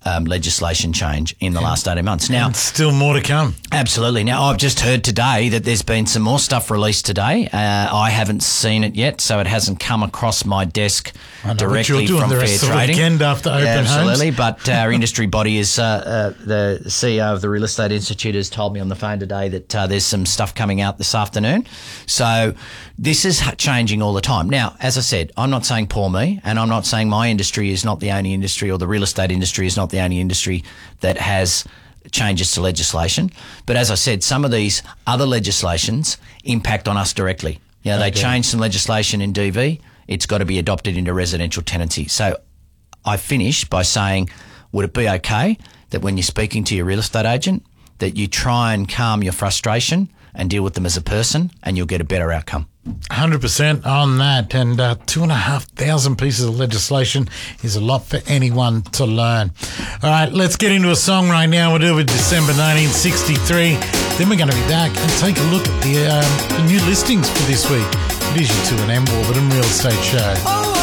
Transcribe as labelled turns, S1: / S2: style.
S1: legislation change in the last 18 months. Now,
S2: and still more to come.
S1: Absolutely. Now, I've just heard today that there's been some more stuff released today. I haven't seen it yet, so it hasn't come across my desk directly from Fair Trading.
S2: The weekend after open
S1: absolutely,
S2: homes.
S1: But our industry body is the CEO of the Real Estate Institute has told me on the phone today that there's some stuff coming out this afternoon. So this is changing all the time. Now, as I said, I'm not saying poor me, and I'm not saying my industry is not the only industry, or the real estate industry is not the only industry that has changes to legislation. But as I said, some of these other legislations impact on us directly. They changed some legislation in DV. It's got to be adopted into residential tenancy. So I finish by saying, would it be okay that when you're speaking to your real estate agent, that you try and calm your frustration and deal with them as a person, and you'll get a better outcome?
S2: 100% on that. And 2,500 pieces of legislation is a lot for anyone to learn. All right, let's get into a song right now. We'll do it with December 1963. Then we're going to be back and take a look at the new listings for this week. It is your 2 and M Warburton Real Estate Show.